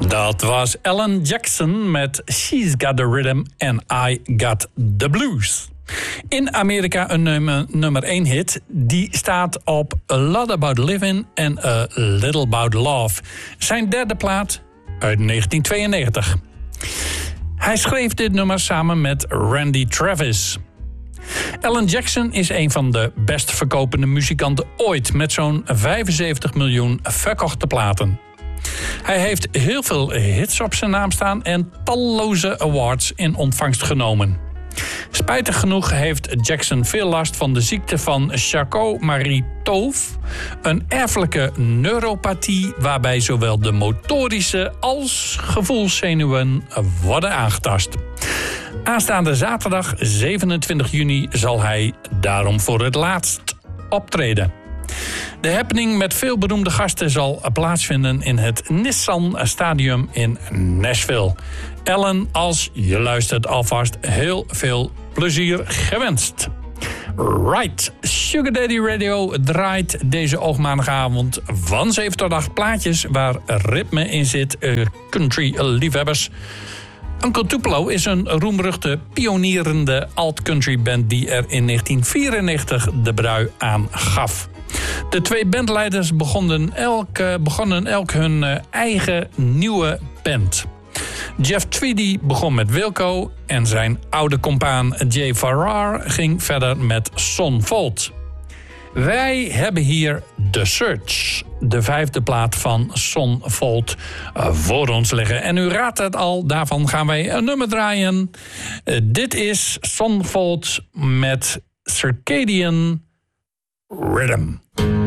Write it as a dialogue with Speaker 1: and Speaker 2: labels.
Speaker 1: Dat was Alan Jackson met She's Got the Rhythm and I Got the Blues. In Amerika een nummer 1 hit. Die staat op A Lot About Living and A Little About Love. Zijn derde plaat uit 1992. Hij schreef dit nummer samen met Randy Travis. Alan Jackson is een van de best verkopende muzikanten ooit, met zo'n 75 miljoen verkochte platen. Hij heeft heel veel hits op zijn naam staan en talloze awards in ontvangst genomen. Spijtig genoeg heeft Jackson veel last van de ziekte van Charcot-Marie-Tooth, een erfelijke neuropathie waarbij zowel de motorische als gevoelszenuwen worden aangetast. Aanstaande zaterdag 27 juni zal hij daarom voor het laatst optreden. De happening met veel beroemde gasten zal plaatsvinden in het Nissan Stadium in Nashville. Alan, als je luistert, alvast heel veel plezier gewenst. Right, Sugar Daddy Radio draait deze oogmaandagavond van 7 tot 8 plaatjes waar ritme in zit, country liefhebbers. Uncle Tupelo is een roemruchte, pionierende alt-country band die er in 1994 de brui aan gaf. De twee bandleiders begonnen elk hun eigen nieuwe band. Jeff Tweedy begon met Wilco en zijn oude compaan Jay Farrar ging verder met Son Volt. Wij hebben hier The Search, de 5e plaat van Son Volt, voor ons liggen. En u raadt het al, daarvan gaan wij een nummer draaien. Dit is Son Volt met Circadian Rhythm.